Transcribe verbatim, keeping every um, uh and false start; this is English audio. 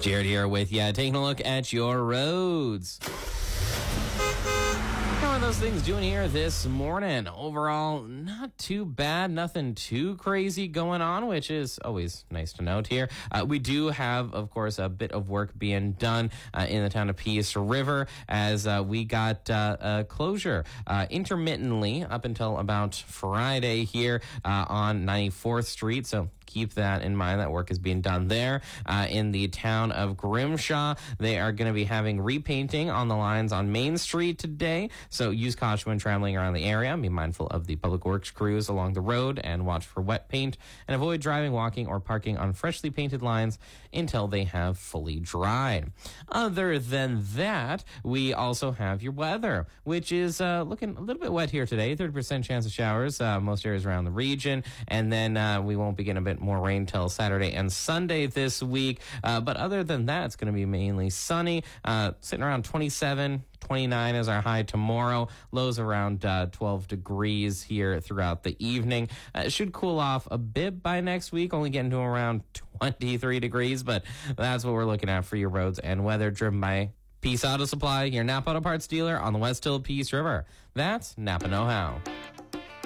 Jared here with you, taking a look at your roads. How are those things doing here this morning? Overall, not too bad. Nothing too crazy going on, which is always nice to note here. Uh, we do have, of course, a bit of work being done uh, in the town of Peace River as uh, we got uh, a closure uh, intermittently up until about Friday here uh, on ninety-fourth Street. So keep that in mind. That work is being done there. Uh, in the town of Grimshaw, they are going to be having repainting on the lines on Main Street today. So use caution when traveling around the area. Be mindful of the public works crews along the road and watch for wet paint, and avoid driving, walking, or parking on freshly painted lines until they have fully dried. Other than that, we also have your weather, which is uh, looking a little bit wet here today. thirty percent chance of showers, uh, most areas around the region. And then uh, we won't be getting a bit more rain till Saturday and Sunday this week. Uh, but other than that, it's going to be mainly sunny, uh, sitting around twenty-seven, twenty-nine is our high tomorrow. Lows around uh, twelve degrees here throughout the evening. Uh, it should cool off a bit by next week, only getting to around twenty-three degrees, but that's what we're looking at for your roads and weather, driven by Peace Auto Supply, your Napa Auto Parts dealer on the West Hill Peace River. That's Napa Know How.